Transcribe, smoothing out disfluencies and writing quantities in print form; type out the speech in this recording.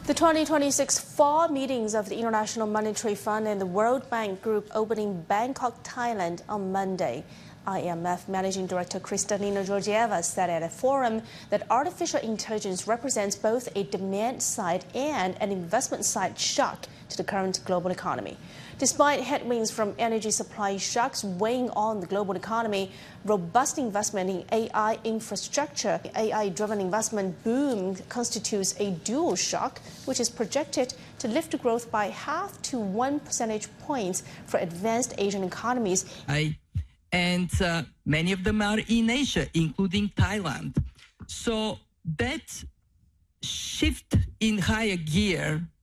The 2026 fall meetings of the International Monetary Fund and the World Bank Group opened in Bangkok, Thailand on Monday. IMF Managing Director Kristalina Georgieva said at a forum that artificial intelligence represents both a demand-side and an investment-side shock to the current global economy. Despite headwinds from energy supply shocks weighing on the global economy, robust investment in AI infrastructure, AI-driven investment boom constitutes a dual shock, which is projected to lift growth by 0.5 to 1 percentage points for advanced Asian economies. And many of them are in Asia, including Thailand. So that shift in higher gear